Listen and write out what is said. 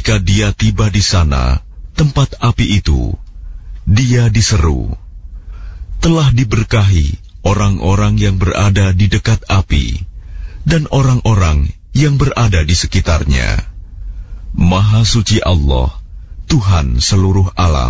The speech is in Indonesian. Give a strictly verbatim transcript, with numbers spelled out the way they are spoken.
ketika dia tiba di sana, tempat api itu, dia diseru, telah diberkahi orang-orang yang berada di dekat api dan orang-orang yang berada di sekitarnya. Maha suci Allah, Tuhan seluruh alam.